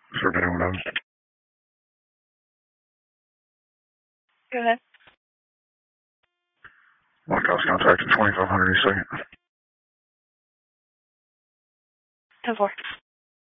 Survey window. Go ahead. Lockhouse contact at 2500 East 2nd. 10-4.